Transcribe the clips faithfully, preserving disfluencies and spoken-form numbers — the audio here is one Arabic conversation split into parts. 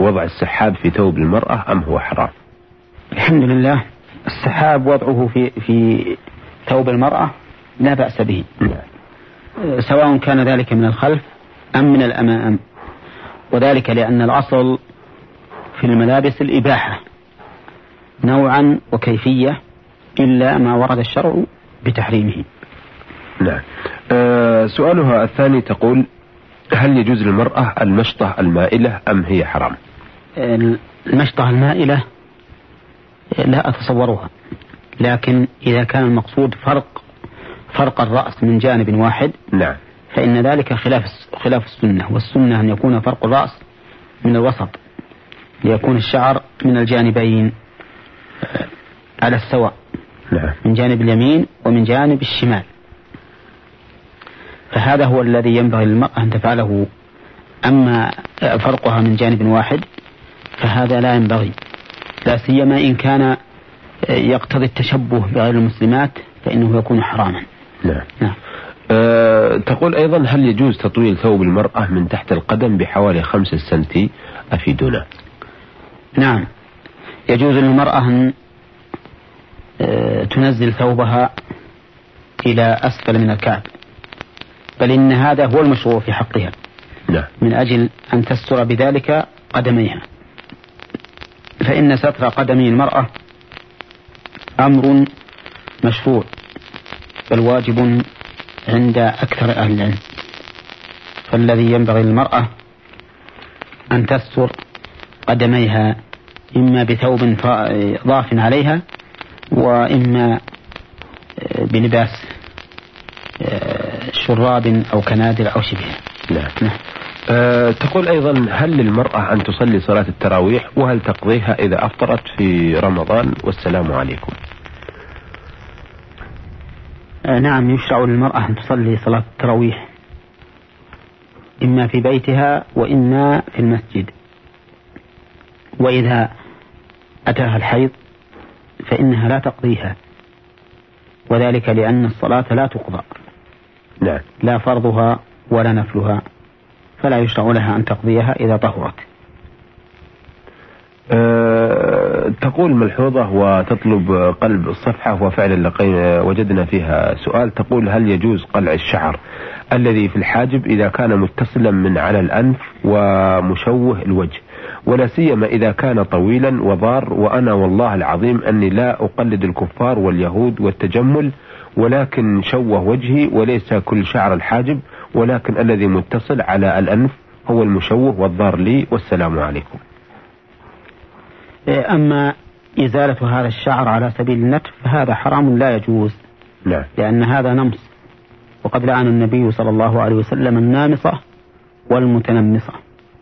وضع السحاب في ثوب المرأة أم هو حرام؟ الحمد لله، السحاب وضعه في في ثوب المرأة لا بأس به، سواء كان ذلك من الخلف أم من الأمام، وذلك لأن الأصل في الملابس الإباحة نوعا وكيفية إلا ما ورد الشرع بتحريمه. نعم. أه سؤالها الثاني تقول: هل يجوز للمرأة المشطة المائلة أم هي حرام؟ المشطة المائلة لا أتصورها، لكن إذا كان المقصود فرق فرق الرأس من جانب واحد نعم فإن ذلك خلاف خلاف السنة، والسنة أن يكون فرق الرأس من الوسط ليكون الشعر من الجانبين على السواء، نعم. من جانب اليمين ومن جانب الشمال، فهذا هو الذي ينبغي للمرأة أن تفعله. أما فرقها من جانب واحد فهذا لا ينبغي، لا سيما إن كان يقتضي التشبه بغير المسلمات فإنه يكون حراما. نعم. نعم. أه تقول أيضا: هل يجوز تطويل ثوب المرأة من تحت القدم بحوالي خمسة سنتي؟ أفيدونا. نعم، يجوز للمرأة أن تنزل ثوبها إلى أسفل من الكعب، بل إن هذا هو المشروع في حقها. نعم. من أجل أن تستر بذلك قدميها، فإن ستر قدمي المرأة أمر مشروع بل واجب عند أكثر أهل العلم، فالذي ينبغي للمرأة أن تستر قدميها إما بثوب ضاف عليها وإما بلباس شراب أو كنادر أو شبهه. لا. نعم. أه تقول أيضا: هل للمرأة أن تصلي صلاة التراويح وهل تقضيها إذا أفطرت في رمضان؟ والسلام عليكم. أه نعم، يشرع للمرأة أن تصلي صلاة التراويح إما في بيتها وإما في المسجد، وإذا أتاها الحيض فإنها لا تقضيها، وذلك لأن الصلاة لا تقضى، لا, لا فرضها ولا نفلها، فلا يشرع لها أن تقضيها إذا طهرت. أه تقول ملحوظة وتطلب قلب الصفحة، وفعلا لقينا وجدنا فيها سؤال. تقول: هل يجوز قلع الشعر الذي في الحاجب إذا كان متصلا من على الأنف ومشوه الوجه، ولا سيما إذا كان طويلا وضار؟ وأنا والله العظيم أني لا أقلد الكفار واليهود والتجمل، ولكن شوه وجهي، وليس كل شعر الحاجب، ولكن الذي متصل على الأنف هو المشوه والضار لي، والسلام عليكم. أما إزالة هذا الشعر على سبيل النتف فهذا حرام لا يجوز. لا. لأن هذا نمص، وقد لعن النبي صلى الله عليه وسلم النامصة والمتنمصة.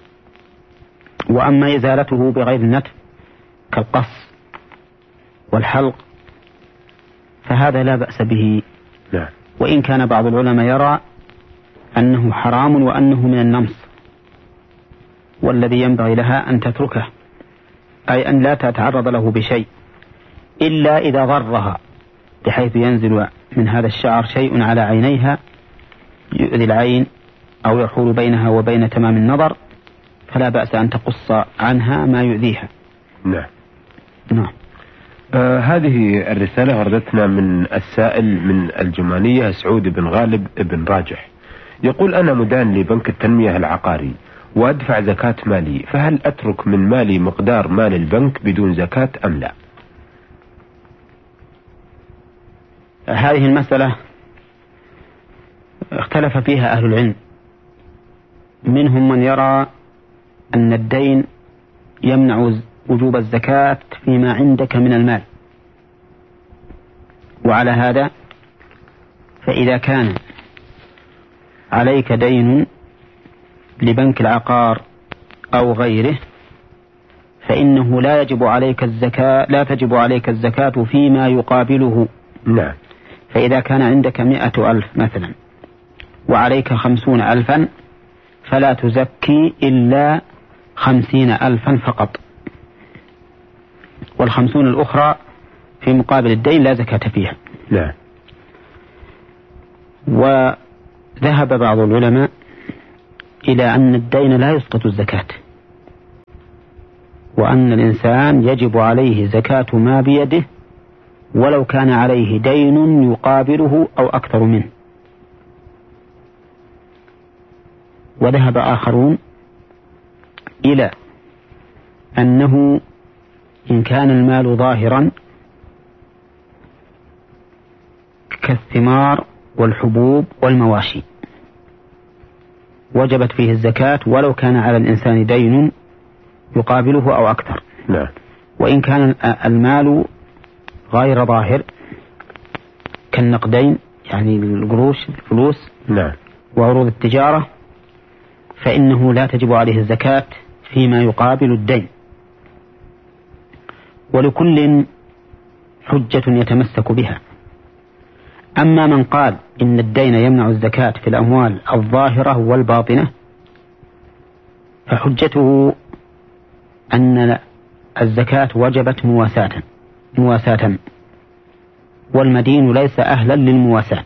وأما إزالته بغير النتف كالقص والحلق فهذا لا بأس به. لا. وإن كان بعض العلماء يرى أنه حرام وأنه من النمص، والذي ينبغي لها أن تتركه، أي أن لا تتعرض له بشيء إلا إذا ضرها، بحيث ينزل من هذا الشعر شيء على عينيها يؤذي العين أو يحول بينها وبين تمام النظر، فلا بأس أن تقص عنها ما يؤذيها. نعم. نعم. آه هذه الرسالة وردتنا من السائل من الجمانية سعود بن غالب بن راجح، يقول: أنا مدان لبنك التنمية العقاري وأدفع زكاة مالي، فهل أترك من مالي مقدار مال البنك بدون زكاة أم لا؟ هذه المسألة اختلف فيها أهل العلم، منهم من يرى أن الدين يمنع وجوب الزكاة فيما عندك من المال، وعلى هذا فإذا كان عليك دين لبنك العقار أو غيره فإنه لا يجب عليك الزكاة لا تجب عليك الزكاة فيما يقابله. نعم. فإذا كان عندك مئة ألف مثلا وعليك خمسون ألفا فلا تزكي إلا خمسين ألفا فقط، والخمسون الأخرى في مقابل الدين لا زكاة فيها. نعم. وذهب بعض العلماء إلى أن الدين لا يسقط الزكاة، وأن الإنسان يجب عليه زكاة ما بيده ولو كان عليه دين يقابله أو أكثر منه. وذهب آخرون إلى أنه إن كان المال ظاهرا كالثمار والحبوب والمواشي وجبت فيه الزكاة ولو كان على الإنسان دين يقابله أو أكثر. نعم. وإن كان المال غير ظاهر كالنقدين يعني القروش الفلوس نعم. وعروض التجارة فإنه لا تجب عليه الزكاة فيما يقابل الدين. ولكل حجة يتمسك بها. أما من قال إن الدين يمنع الزكاة في الأموال الظاهرة والباطنة فحجته أن الزكاة وجبت مواساة مواساة والمدين ليس أهلا للمواساة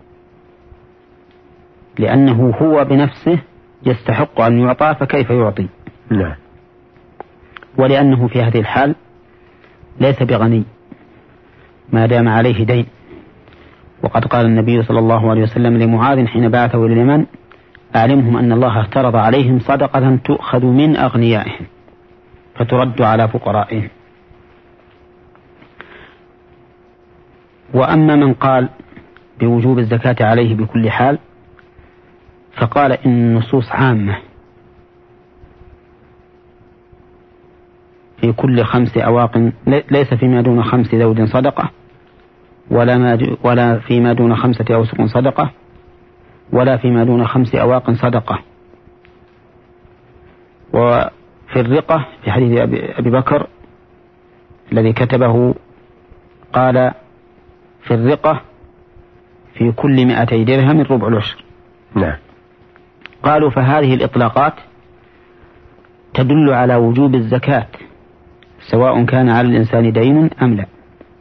لأنه هو بنفسه يستحق أن يعطى فكيف يعطي. لا. ولأنه في هذه الحال ليس بغني ما دام عليه دين. وقد قال النبي صلى الله عليه وسلم لمعاذ حين بعثه إلى اليمن أعلمهم أن الله افترض عليهم صدقة تؤخذ من أغنيائهم فترد على فقرائهم. وأما من قال بوجوب الزكاة عليه بكل حال فقال إن النصوص عامة في كل خمس أواق ليس فيما دون خمس ذود صدقة ولا, ما ولا فيما دون خمسة أوسق صدقة ولا فيما دون خمس أواق صدقة. وفي الرقة في حديث أبي بكر الذي كتبه قال في الرقة في كل مئتي درهم ربع العشر. نعم. قالوا فهذه الإطلاقات تدل على وجوب الزكاة سواء كان على الإنسان دين أم لا.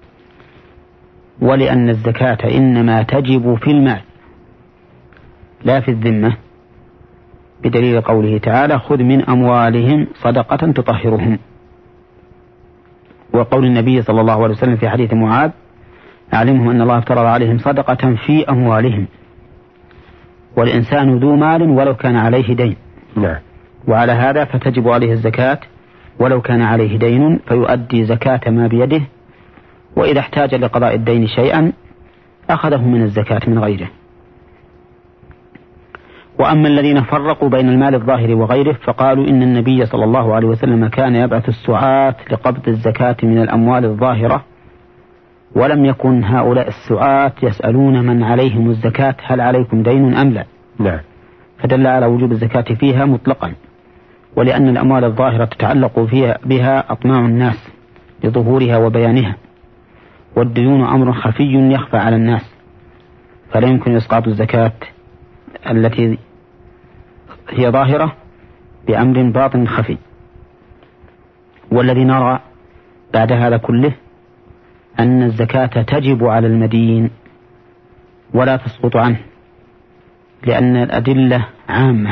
ولأن الزكاة إنما تجب في المال لا في الذمة بدليل قوله تعالى خذ من أموالهم صدقة تطهرهم. وقول النبي صلى الله عليه وسلم في حديث معاذ أعلمهم أن الله افترض عليهم صدقة في أموالهم. والإنسان ذو مال ولو كان عليه دين. نعم. وعلى هذا فتجب عليه الزكاة ولو كان عليه دين فيؤدي زكاة ما بيده وإذا احتاج لقضاء الدين شيئا أخذه من الزكاة من غيره. وأما الذين فرقوا بين المال الظاهر وغيره فقالوا إن النبي صلى الله عليه وسلم كان يبعث السعاة لقبض الزكاة من الأموال الظاهرة ولم يكن هؤلاء السعاة يسألون من عليهم الزكاة هل عليكم دين أم لا. نعم. فدل على وجوب الزكاة فيها مطلقا. ولأن الأموال الظاهرة تتعلق فيها بها أطماع الناس لظهورها وبيانها والديون أمر خفي يخفى على الناس فلا يمكن إسقاط الزكاة التي هي ظاهرة بأمر باطن خفي. والذي نرى بعد هذا كله أن الزكاة تجب على المدين ولا تسقط عنه لأن الأدلة عامة.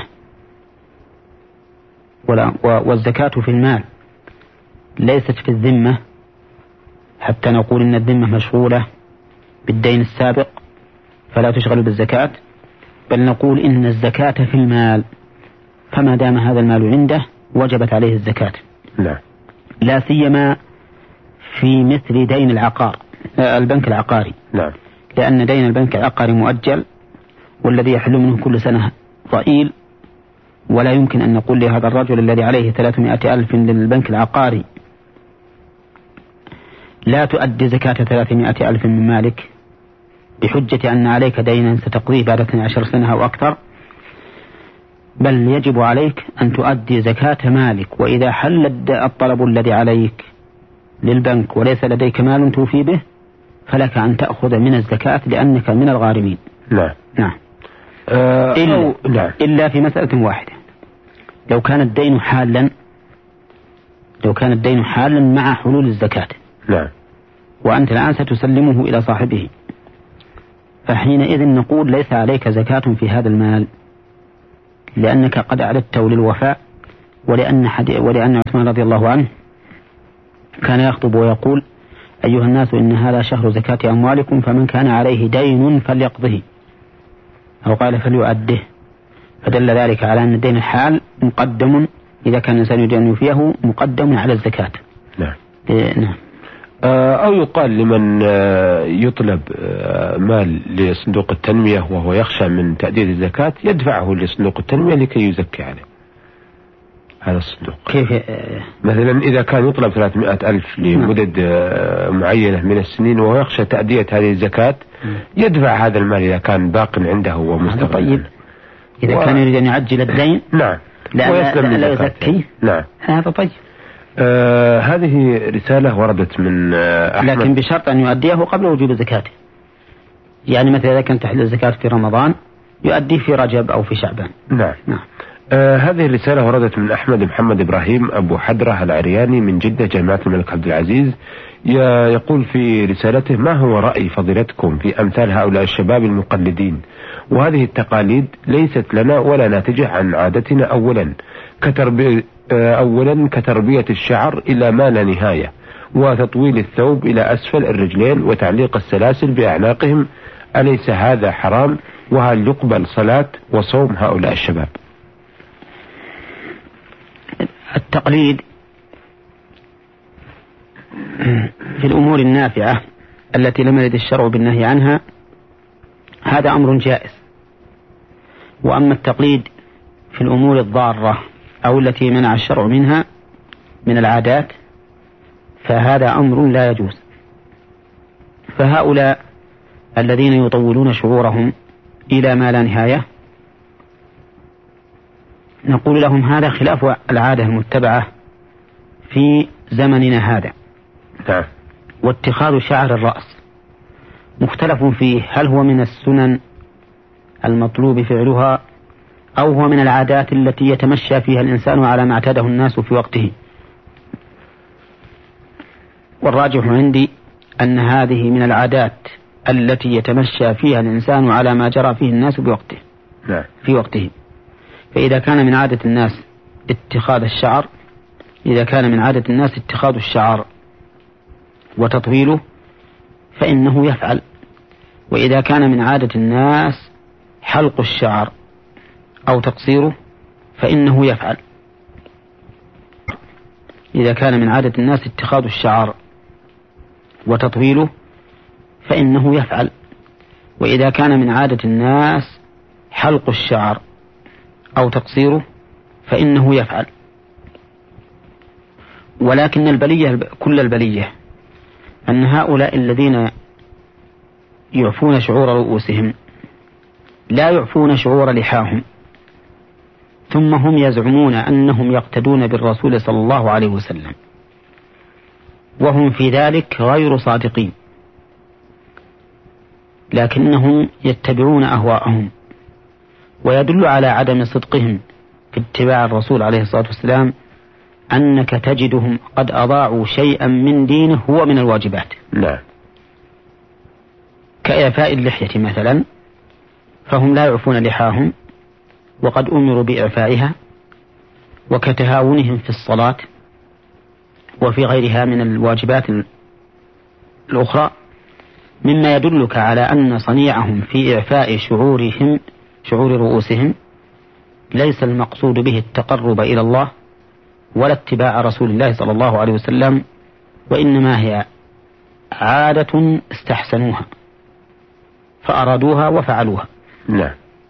والزكاة في المال ليست في الذمة حتى نقول إن الذمة مشغولة بالدين السابق فلا تشغل بالزكاة بل نقول إن الزكاة في المال فما دام هذا المال عنده وجبت عليه الزكاة. لا, لا سيما في مثل دين العقار البنك العقاري. لا. لأن دين البنك العقاري مؤجل والذي يحل منه كل سنة ضئيل ولا يمكن أن نقول لهذا الرجل الذي عليه ثلاثمائة ألف للبنك العقاري لا تؤدي زكاة ثلاثمائة ألف من مالك بحجة أن عليك دينا ستقضيه بعد اثنتي عشرة سنة أو أكثر بل يجب عليك أن تؤدي زكاة مالك. وإذا حل الطلب الذي عليك للبنك وليس لديك مال توفي به فلك أن تأخذ من الزكاة لأنك من الغارمين. لا. نعم. أه إلا, لا. إلا في مسألة واحدة لو كان الدين حالا لو كان الدين حالا مع حلول الزكاة. لا. وأنت الآن ستسلمه إلى صاحبه فحينئذ نقول ليس عليك زكاة في هذا المال لأنك قد أعددته للوفاء ولأن, ولأن عثمان رضي الله عنه كان يخطب ويقول: أيها الناس إن هذا شهر زكاة أموالكم فمن كان عليه دين فليقضه، أو قال فليؤده، فدل ذلك على أن الدين الحال مقدم إذا كان الإنسان يريد أن يوفيه مقدم على الزكاة. نعم. إيه نعم. أو يقال لمن يطلب مال لصندوق التنمية وهو يخشى من تأدية الزكاة يدفعه لصندوق التنمية لكي يزكي عليه هذا الصندوق. كيف؟ مثلا إذا كان يطلب ثلاثمائة ألف لمدد معينة من السنين وهو يخشى تأدية هذه الزكاة يدفع هذا المال إذا كان باق عنده ومستقر. طيب إذا و... كان يريد أن يعجل الدين نعم لا لا, لا يزكي. نعم هذا طيب. آه هذه رسالة وردت من آه أحمد، لكن بشرط أن يؤديه قبل وجوب الزكاة. يعني مثلا إذا كانت تحل الزكاة في رمضان يؤديه في رجب أو في شعبان. نعم, نعم. آه هذه الرسالة وردت من أحمد محمد إبراهيم أبو حدرة العرياني من جدة جامعة الملك عبد العزيز. يقول في رسالته: ما هو رأي فضيلتكم في أمثال هؤلاء الشباب المقلدين؟ وهذه التقاليد ليست لنا ولا ناتجة عن عادتنا. أولا كتربية أولا كتربية الشعر إلى ما لا نهاية، وتطويل الثوب إلى أسفل الرجلين، وتعليق السلاسل بأعناقهم. أليس هذا حرام؟ وهل يقبل صلاة وصوم هؤلاء الشباب؟ التقليد في الأمور النافعة التي لم يرد الشرع بالنهي عنها هذا أمر جائز. وأما التقليد في الأمور الضارة أو التي منع الشرع منها من العادات فهذا أمر لا يجوز. فهؤلاء الذين يطولون شعورهم إلى ما لا نهاية نقول لهم هذا خلاف العادة المتبعة في زمننا هذا. واتخاذ شعر الرأس مختلف فيه، هل هو من السنن المطلوب فعلها أو هو من العادات التي يتمشى فيها الإنسان على ما اعتاده الناس في وقته. والراجح عندي أن هذه من العادات التي يتمشى فيها الإنسان على ما جرى فيه الناس بوقته في وقته. فإذا كان من عادة الناس اتخاذ الشعر إذا كان من عادة الناس اتخاذ الشعر وتطويله فإنه يفعل. وإذا كان من عادة الناس حلق الشعر أو تقصيره فإنه يفعل. إذا كان من عادة الناس اتخاذ الشعر وتطويله فإنه يفعل. وإذا كان من عادة الناس حلق الشعر أو تقصيره فإنه يفعل. ولكن البلية كل البلية أن هؤلاء الذين يعفون شعور رؤوسهم لا يعفون شعور لحاهم، ثم هم يزعمون أنهم يقتدون بالرسول صلى الله عليه وسلم، وهم في ذلك غير صادقين، لكنهم يتبعون أهواءهم. ويدل على عدم صدقهم في اتباع الرسول عليه الصلاة والسلام أنك تجدهم قد أضاعوا شيئا من دينه هو من الواجبات. لا. كإعفاء اللحية مثلا، فهم لا يعفون لحاهم وقد أمروا بإعفائها، وكتهاونهم في الصلاة وفي غيرها من الواجبات الأخرى، مما يدلك على أن صنيعهم في إعفاء شعورهم شعور رؤوسهم ليس المقصود به التقرب إلى الله ولا اتباع رسول الله صلى الله عليه وسلم، وإنما هي عادة استحسنوها فأرادوها وفعلوها. لا.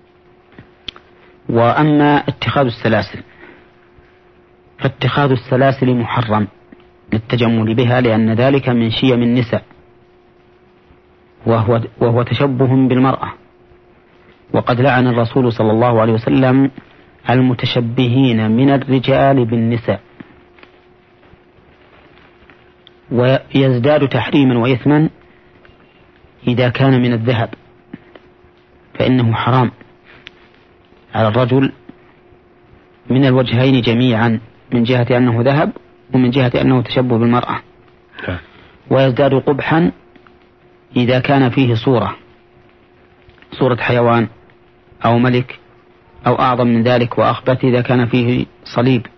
وأما اتخاذ السلاسل فاتخاذ السلاسل محرم للتجمل بها، لأن ذلك من شيم النساء وهو, وهو تشبه بالمرأة. وقد لعن الرسول صلى الله عليه وسلم المتشبهين من الرجال بالنساء. ويزداد تحريما وإثما إذا كان من الذهب، فإنه حرام على الرجل من الوجهين جميعا، من جهة أنه ذهب ومن جهة أنه تشبه بالمرأة. ويزداد قبحا إذا كان فيه صورة صورة حيوان أو ملك أو أعظم من ذلك، وأخبث إذا كان فيه صليب